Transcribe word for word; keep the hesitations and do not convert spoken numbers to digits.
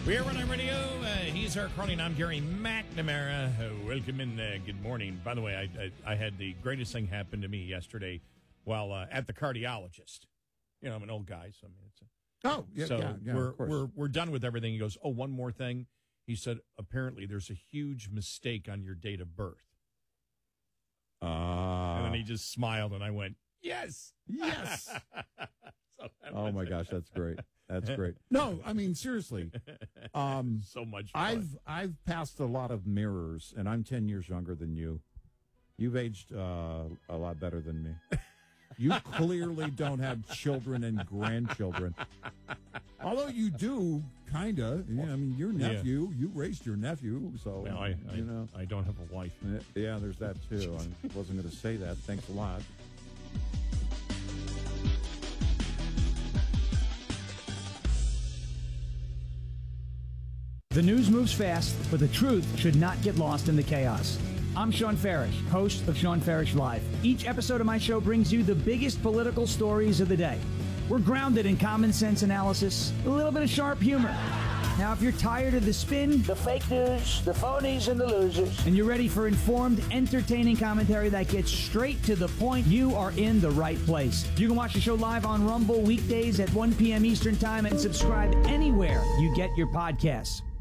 We are on radio. Uh, he's our Cronin. I'm Gary McNamara. Uh, welcome in. Uh, good morning. By the way, I, I I had the greatest thing happen to me yesterday while uh, at the cardiologist. You know, I'm an old guy, so I mean, it's a, oh yeah. So yeah, yeah, we're of course. we're we're done with everything. He goes, oh, one more thing. He said, apparently there's a huge mistake on your date of birth. Uh, and then he just smiled, and I went, yes, yes. so Oh my gosh, that's great. That's great. No, I mean seriously. Um, so much fun. I've I've passed a lot of mirrors, and I'm ten years younger than you. You've aged uh, a lot better than me. You clearly don't have children and grandchildren. Although you do, kind of. Yeah, I mean, your nephew, yeah. you raised your nephew, so, well, I, I, you know. I don't have a wife. Yeah, there's that, too. I wasn't going to say that. Thanks a lot. The news moves fast, but the truth should not get lost in the chaos. I'm Sean Farish, host of Sean Farish Live. Each episode of my show brings you the biggest political stories of the day. We're grounded in common sense analysis, a little bit of sharp humor. Now, if you're tired of the spin, the fake news, the phonies, and the losers, and you're ready for informed, entertaining commentary that gets straight to the point, you are in the right place. You can watch the show live on Rumble weekdays at one p.m. Eastern Time and subscribe anywhere you get your podcasts.